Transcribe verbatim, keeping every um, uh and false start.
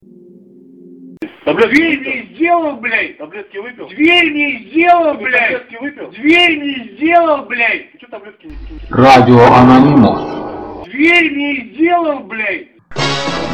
Таблетки Дверь не сделал, блядь! Таблетки выпил? Дверь не сделал, Ты блядь! таблетки выпил? Дверь не сделал, блядь! Ты что таблетки не... Радио Анонимус. Дверь не сделал, блядь!